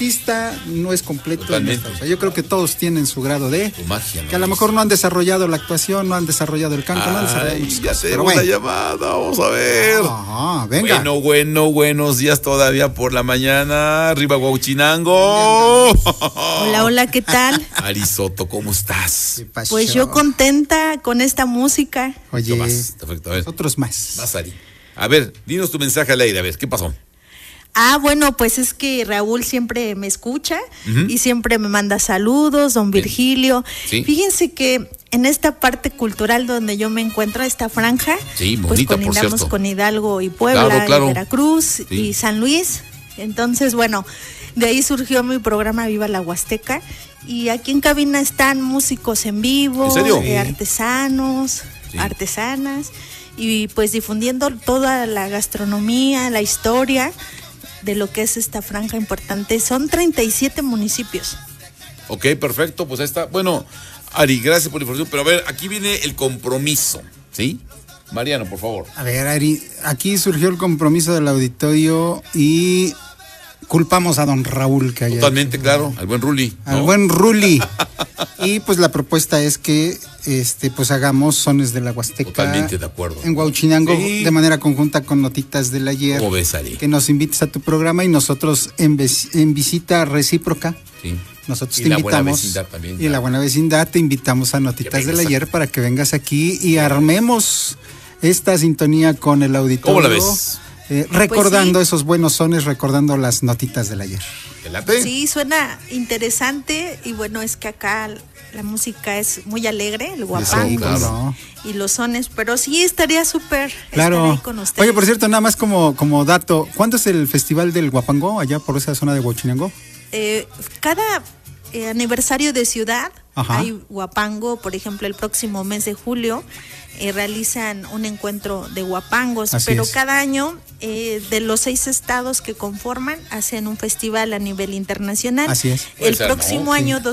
artista no es completo. Totalmente. O sea, yo creo que todos tienen su grado de Tu magia, ¿no? que a lo mejor no han desarrollado la actuación, no han desarrollado el canto, no han desarrollado muchas Ya cosas, tenemos la llamada, vamos a ver. Venga. Buenos días todavía por la mañana. Arriba Huauchinango. Hola, ¿qué tal? Ari Soto, ¿cómo estás? ¿Qué pasó? Pues yo contenta con esta música. Oye, Más, perfecto, a ver. otros más. Más, Ari. A ver, dinos tu mensaje al aire, a ver, ¿qué pasó? Bueno, pues es que Raúl siempre me escucha y siempre me manda saludos, don Virgilio. Sí. Fíjense que en esta parte cultural donde yo me encuentro, esta franja, Sí, pues bonita, por colindamos cierto. con Hidalgo y Puebla, Claro. y Veracruz Sí. y San Luis. Entonces, bueno, de ahí surgió mi programa Viva la Huasteca. Y aquí en cabina están músicos en vivo, ¿En serio? Sí. artesanos, Sí. artesanas, y pues difundiendo toda la gastronomía, la historia de lo que es esta franja importante. Son 37 municipios. Ok, perfecto, pues ahí está. Bueno, Ari, gracias por la información, pero a ver, aquí viene el compromiso, ¿sí? Mariano, por favor. A ver, Ari, aquí surgió el compromiso del auditorio y culpamos a don Raúl que haya Totalmente, claro, al buen Ruli. ¿no? al buen Ruli. Y pues la propuesta es que pues hagamos sones de la Huasteca. Totalmente de acuerdo. En Huauchinango, Sí. de manera conjunta con Notitas del Ayer. ¿Cómo ves, Ari? Que nos invites a tu programa y nosotros en visita recíproca. Sí. Nosotros Y te la buena invitamos. vecindad también, Y claro. la buena vecindad te invitamos a Notitas Que del vengas Ayer para que vengas aquí y armemos esta sintonía con el auditorio. ¿Cómo la ves? Recordando Pues sí. esos buenos sones, recordando las notitas del ayer. ¿Te late? Sí, suena interesante y bueno, es que acá la música es muy alegre, el guapango Sí, claro. claro. y los sones, pero sí estaría súper estar Claro. ahí con ustedes. Oye, por cierto, nada más como dato, ¿cuándo es el festival del Guapango allá por esa zona de Huauchinango? Cada aniversario de ciudad Ajá. hay guapango. Por ejemplo, el próximo mes de julio realizan un encuentro de guapangos, Así pero es. cada año de los 6 estados que conforman hacen un festival a nivel internacional. Así es. El Puede ser, próximo ¿no? año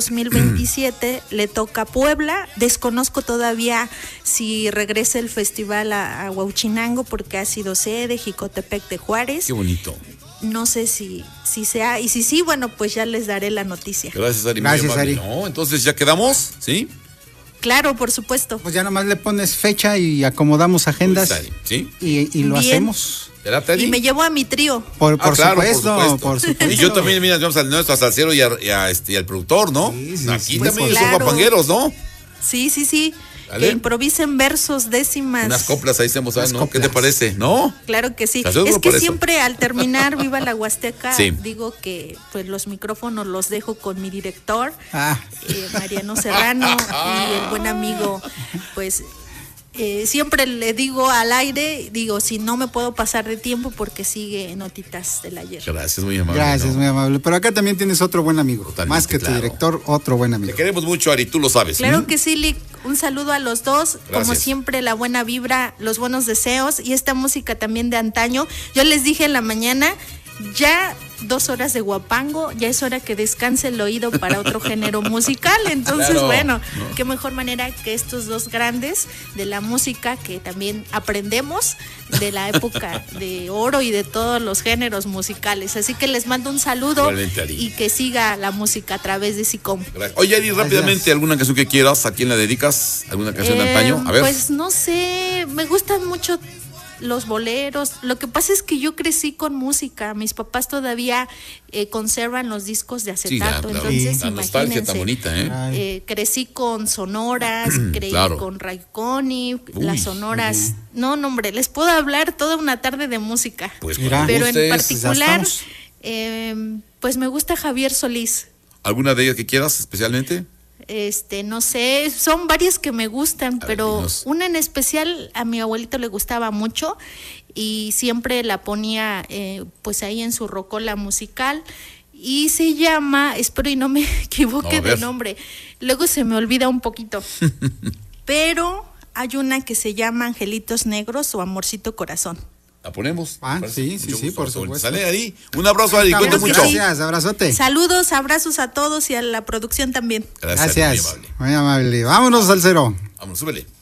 2027 le toca a Puebla. Desconozco todavía si regresa el festival a Huauchinango porque ha sido sede, Jicotepec de Juárez. Qué bonito. No sé si sea, y si sí, bueno, pues ya les daré la noticia. Gracias, Ari. muy Gracias, amable. Ari. No, entonces ya quedamos, ¿sí? Claro, por supuesto. Pues ya nada más le pones fecha y acomodamos agendas Pues, Ari, ¿sí? y lo Bien. hacemos. ¿Te late, Ari? Y me llevo a mi trío. Por Claro, supuesto, por supuesto. Y yo también, mira, vamos al nuestro salsero y al productor, ¿no? Sí, sí, Aquí sí. Pues también son claro. guapangueros, ¿no? Sí. Dale. Que improvisen versos, décimas. Unas coplas ahí estamos, Unas ¿no? ¿Qué te coplas. parece? ¿No? Claro que sí. Te aseguro Es que por eso. siempre al terminar Viva la Huasteca, Sí. digo que pues los micrófonos los dejo con mi director, Ah, Mariano Serrano, y el buen amigo, pues siempre le digo al aire, digo, si no me puedo pasar de tiempo porque sigue Notitas del Ayer. Gracias, muy amable. gracias, ¿no? muy amable. Pero acá también tienes otro buen amigo. Totalmente, Más que claro. tu director, otro buen Te amigo. queremos mucho, Ari, tú lo sabes. Claro que sí, Lick. Un saludo a los dos. Como Gracias. siempre, la buena vibra, los buenos deseos y esta música también de antaño. Yo les dije en la mañana, ya 2 horas de guapango, ya es hora que descanse el oído para otro género musical. Entonces, Claro. bueno, qué mejor manera que estos dos grandes de la música que también aprendemos de la época de oro y de todos los géneros musicales. Así que les mando un saludo Igualmente, Ari. y que siga la música a través de SICOM. Gracias. Oye, Ari, rápidamente, ¿alguna canción que quieras? ¿A quién la dedicas? ¿Alguna canción de antaño? A ver. Pues no sé, me gustan mucho los boleros. Lo que pasa es que yo crecí con música. Mis papás todavía conservan los discos de sí, ya, acetato. claro. Entonces, La nostalgia tan imagínense. bonita, ¿eh? Ay, Crecí con sonoras, crecí Claro. con Raikkonen, Uy, las sonoras. No, hombre, les puedo hablar toda una tarde de música. Pues Mira. cuando Pero en gustes. particular, ya pues me gusta Javier Solís. ¿Alguna de ellas que quieras especialmente? No sé, son varias que me gustan, ver, pero dinos. una en especial a mi abuelito le gustaba mucho y siempre la ponía pues ahí en su rocola musical y se llama, espero y no me equivoque No, a de ver. nombre, luego se me olvida un poquito, pero hay una que se llama Angelitos Negros o Amorcito Corazón. ¿La ponemos? Ah, ¿Te parece? sí, sí, Mucho sí, gusto, por Saúl. supuesto. Sale, Ari. Un abrazo, Ari. Cuenta Claro que mucho. sí. Gracias, abrazote. Saludos, abrazos a todos y a la producción también. Gracias, Ari, muy Gracias, amable. muy amable. Vámonos al cero. Vamos, súbele.